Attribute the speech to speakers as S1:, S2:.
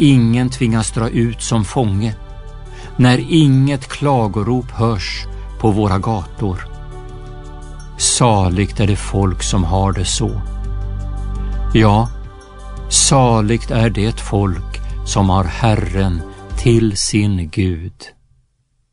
S1: ingen tvingas dra ut som fånge, när inget klagorop hörs på våra gator. Saligt är det folk som har det så. Ja, saligt är det folk som har Herren till sin Gud.